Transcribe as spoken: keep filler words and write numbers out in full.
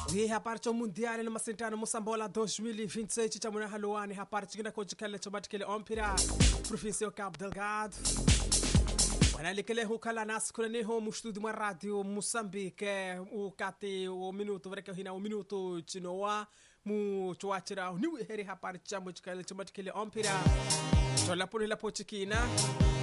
e a parte mundiale numa sentana Moçambola dois mil e vinte e seis chamuna haluani a parte gina ko chikale chomatkele ompira província Cabo Delgado wanalikele hukala nas kulene ho mustudio ma radio Moçambique o kate o minuto vreke hina o minuto chinoa mu chuachira ni heri a parte chamu chikale chomatkele ompira chola puni la pochikina